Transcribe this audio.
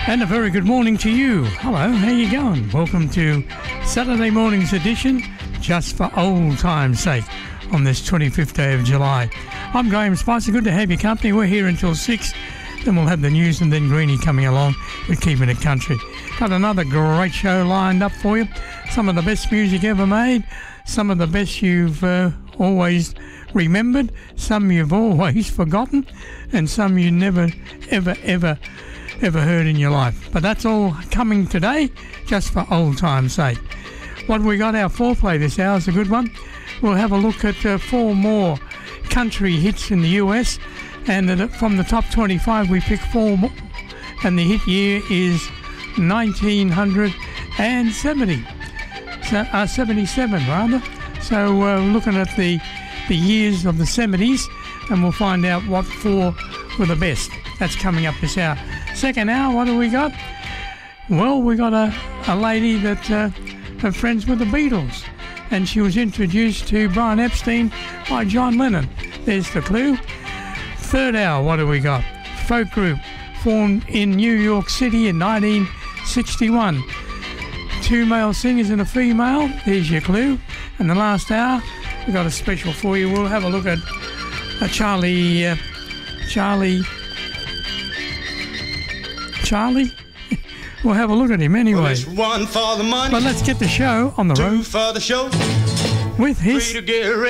And a very good morning to you. Hello, how you going? Welcome to Saturday morning's edition, just for old time's sake, on this 25th day of July. I'm Graham Spicer. Good to have your company. We're here until 6. Then we'll have the news and then Greenie coming along with Keeping It Country. Got another great show lined up for you. Some of the best music ever made. Some of the best you've always remembered. Some you've always forgotten. And some you never, ever heard in your life. But that's all coming today, just for old time's sake. What we got, our foreplay this hour is a good one. We'll have a look at 4 more country hits in the US, and from the top 25 we pick 4 more, and the hit year is 1970. 77 rather. So looking at the years of the 70s, and we'll find out what 4 were the best. That's coming up this hour. Second hour, what do we got? Well, we got a lady that are friends with the Beatles, and she was introduced to Brian Epstein by John Lennon. There's the clue. Third hour, what do we got? Folk group formed in New York City in 1961. 2 male singers and a female. There's your clue. And the last hour, we've got a special for you. We'll have a look at Charlie. We'll have a look at him anyway. Well, it's 1 for the money. But let's get the show on the road. 2 for the show. With his